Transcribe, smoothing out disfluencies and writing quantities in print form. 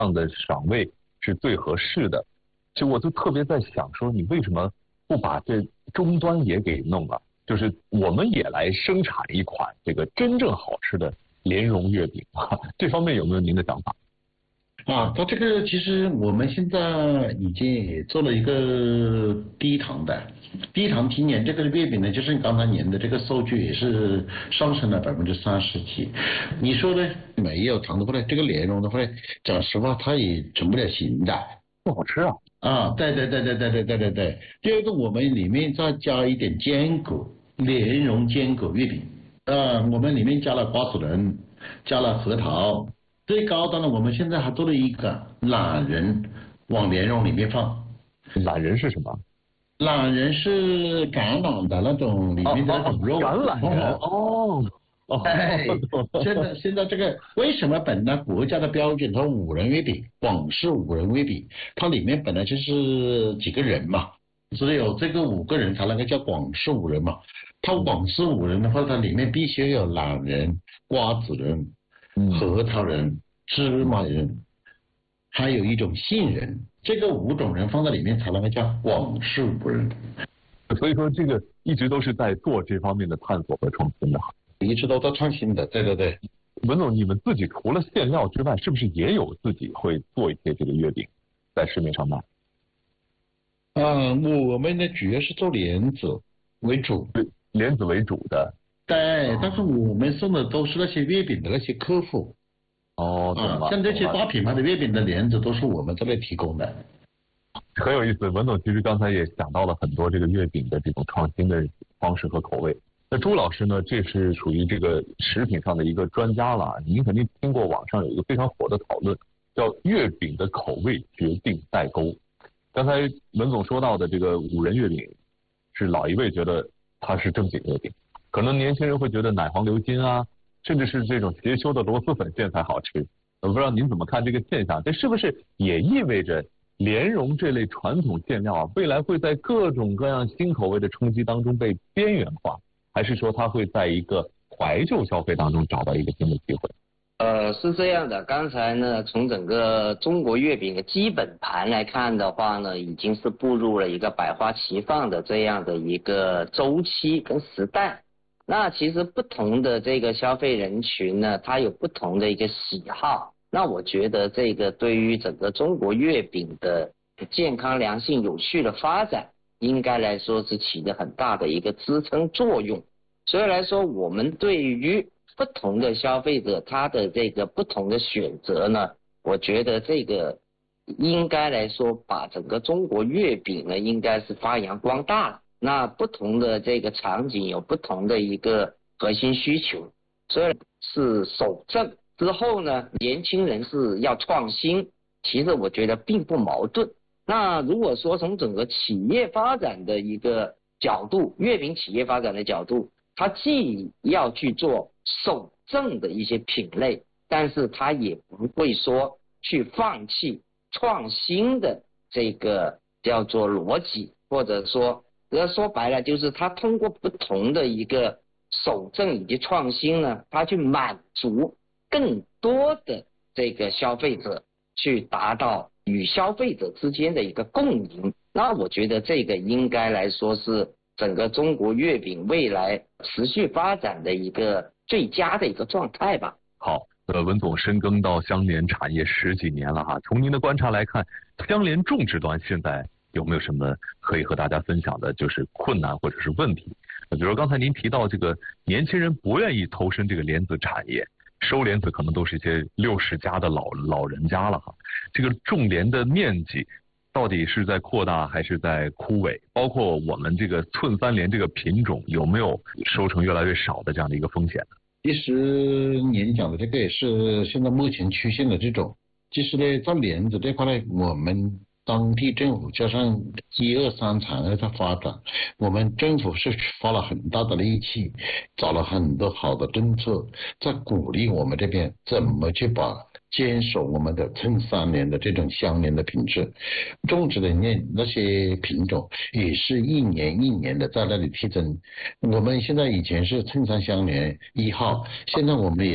样的赏味是最合适的。其实我就特别在想说，你为什么不把这终端也给弄了？就是我们也来生产一款这个真正好吃的莲蓉月饼啊，这方面有没有您的想法？ 它这个其实我们现在已经也做了一个低糖的，低糖今年这个月饼呢，就是你刚才您的这个数据也是上升了30%几。你说的没有糖的话呢，这个莲蓉的话呢，讲实话它也成不了型的。 不好吃啊！ 对对对对对对对对对。第二个，我们里面再加一点坚果，莲蓉坚果月饼。我们里面加了瓜子仁，加了核桃。最高端的，我们现在还做了一个懒人往莲蓉里面放。 懒人是什么？ 懒人是橄榄的那种里面的那种肉。 橄榄仁哦。 哎，现在这个为什么本来国家的标准它五仁月饼，广式五仁月饼，它里面本来就是几个人嘛，只有这个5个人才能够叫广式五仁嘛。它广式五仁的话，它里面必须有懒人、瓜子仁、核桃仁、芝麻仁，还有一种杏仁，这个5种仁放在里面才能够叫广式五仁。 所以说这个一直都是在做这方面的探索和创新的。 一直都在创新的，对对对。 文总，你们自己除了馅料之外，是不是也有自己会做一些这个月饼，在市面上卖？ 我们呢主要是做莲子为主， 莲子为主的。 对，但是我们送的都是那些月饼的那些客户。像这些大品牌的月饼的莲子都是我们这里提供的。 很有意思，文总其实刚才也讲到了很多这个月饼的这种创新的方式和口味。那朱老师呢，这是属于这个食品上的一个专家了。您肯定听过网上有一个非常火的讨论，叫月饼的口味决定代沟。刚才文总说到的这个五仁月饼，是老一辈觉得它是正经月饼，可能年轻人会觉得奶黄流心啊，甚至是这种邪修的螺蛳粉馅才好吃。我不知道您怎么看这个现象？这是不是也意味着莲蓉这类传统馅料啊，未来会在各种各样新口味的冲击当中被边缘化？还是说它会在一个怀旧消费当中找到一个新的机会？ 是这样的，刚才呢，从整个中国月饼的基本盘来看的话呢，已经是步入了一个百花齐放的这样的一个周期跟时代。那其实不同的这个消费人群呢，它有不同的一个喜好。那我觉得这个对于整个中国月饼的健康、良性、有序的发展，应该来说是起着很大的一个支撑作用。所以来说，我们对于不同的消费者他的这个不同的选择呢，我觉得这个应该来说把整个中国月饼呢应该是发扬光大了。那不同的这个场景有不同的一个核心需求，所以是守正之后呢，年轻人是要创新，其实我觉得并不矛盾。那如果说从整个企业发展的一个角度，月饼企业发展的角度，它既要去做守正的一些品类，但是它也不会说去放弃创新的这个叫做逻辑，或者说说白了就是它通过不同的一个守正以及创新呢，它去满足更多的这个消费者，去达到与消费者之间的一个共赢。那我觉得这个应该来说是整个中国月饼未来持续发展的一个最佳的一个状态吧。 好，文总深耕到香莲产业10几年了哈，从您的观察来看，香莲种植端现在有没有什么可以和大家分享的，就是困难或者是问题？比如说刚才您提到这个年轻人不愿意投身这个莲子产业，收莲子可能都是一些60加的老人家了哈。这个种莲的面积到底是在扩大还是在枯萎？包括我们这个寸三莲这个品种有没有收成越来越少的这样的一个风险呢？ 其实您讲的这个也是现在目前出现的这种。其实呢，在莲子这块呢，我们当地政府加上1、2、3产业的发展，我们政府是花了很大的力气，找了很多好的政策，在鼓励我们这边怎么去坚守我们的寸三莲的这种香莲的品质，种植的那些品种也是一年一年的在那里提增。我们现在以前是寸三香莲1号，现在我们也